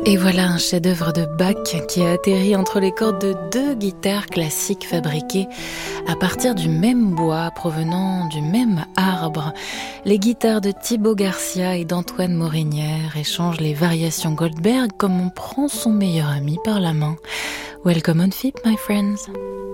Et voilà un chef-d'œuvre de Bach qui a atterri entre les cordes de deux guitares classiques fabriquées à partir du même bois provenant du même arbre. Les guitares de Thibaut Garcia et d'Antoine Morinière échangent les variations Goldberg comme on prend son meilleur ami par la main. Welcome on Fip, my friends.